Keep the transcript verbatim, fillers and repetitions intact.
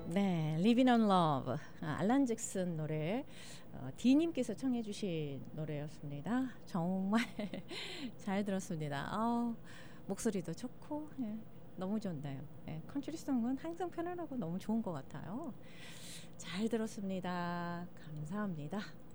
네, Living on Love, 아, 알란 잭슨 노래, 어, D님께서 청해 주신 노래였습니다. 정말 잘 들었습니다. 아우, 목소리도 좋고 예, 너무 좋네요. 예, 컨트리송은 항상 편안하고 너무 좋은 것 같아요. 잘 들었습니다. 감사합니다.